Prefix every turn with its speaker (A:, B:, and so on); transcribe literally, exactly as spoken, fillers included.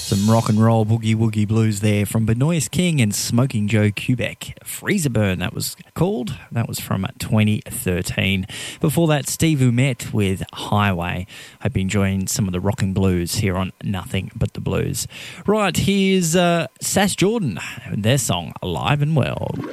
A: Some rock and roll boogie woogie blues there from Benoist King and Smoking Joe Kubek. Freezer Burn, that was called. That was from twenty thirteen. Before that, Steve Umet with Highway. Hope you're enjoying some of the rock and blues here on Nothing But the Blues. Right, here's uh, Sass Jordan and their song Alive and Well.